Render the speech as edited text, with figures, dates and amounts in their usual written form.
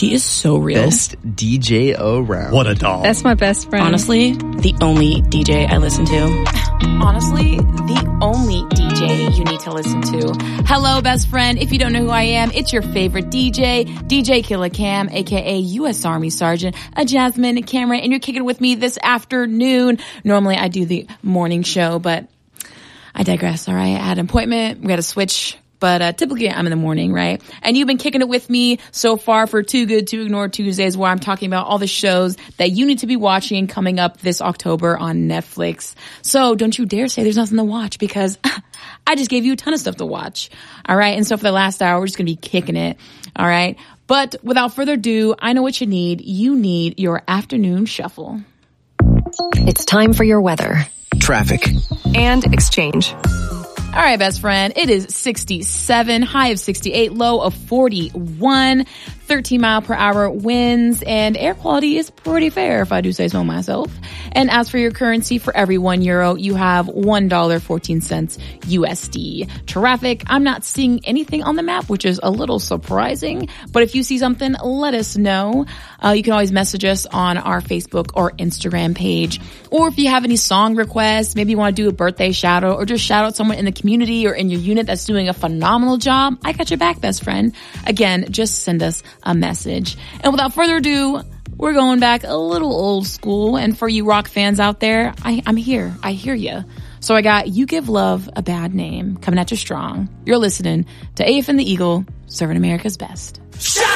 She is so real. Best DJ around. What a doll. That's my best friend. Honestly, the only DJ I listen to. Honestly, the only DJ you need to listen to. Hello, best friend. If you don't know who I am, it's your favorite DJ, DJ Killer Cam, aka U.S. Army Sergeant, a Jasmine Cameron, and you're kicking it with me this afternoon. Normally, I do the morning show, but I digress, all right? I had an appointment. We got to switch. But typically I'm in the morning, right? And you've been kicking it with me so far for Too Good to Ignore Tuesdays, where I'm talking about all the shows that you need to be watching coming up this October on Netflix. So don't you dare say there's nothing to watch, because I just gave you a ton of stuff to watch. All right. And so for the last hour, we're just going to be kicking it. All right. But without further ado, I know what you need. You need your afternoon shuffle. It's time for your weather, Traffic, and exchange. All right, best friend. It is 67, high of 68, low of 41, 13-mile-per-hour winds, and air quality is pretty fair, if I do say so myself. And as for your currency, for every €1, you have $1.14 USD. Traffic, I'm not seeing anything on the map, which is a little surprising. But if you see something, let us know. You can always message us on our Facebook or Instagram page. Or if you have any song requests, maybe you want to do a birthday shout out, or just shout out someone in the community or in your unit that's doing a phenomenal job, I got your back, best friend. Again, just send us a message. And without further ado, we're going back a little old school. And for you rock fans out there, I'm here. I hear you. So I got You Give Love a Bad Name coming at you strong. You're listening to AF and the Eagle, serving America's best. Shout